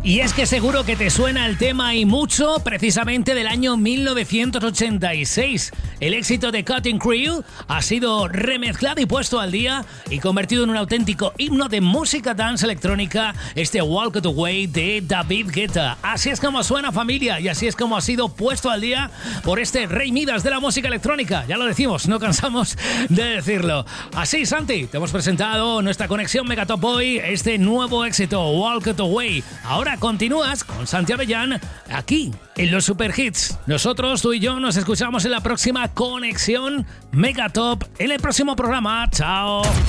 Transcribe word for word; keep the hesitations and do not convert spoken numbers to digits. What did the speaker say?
Y es que seguro que te suena el tema y mucho, precisamente del año mil novecientos ochenta y seis. El éxito de Cutting Crew ha sido remezclado y puesto al día y convertido en un auténtico himno de música dance electrónica, este Walk It Away de David Guetta. Así es como suena, familia, y así es como ha sido puesto al día por este rey Midas de la música electrónica. Ya lo decimos, no cansamos de decirlo. Así, Santi, te hemos presentado nuestra conexión Megatop Boy, este nuevo éxito, Walk It Away. Ahora continúas con Santi Avellán aquí en los Super Hits. Nosotros, tú y yo, nos escuchamos en la próxima conexión Megatop, en el próximo programa. Chao.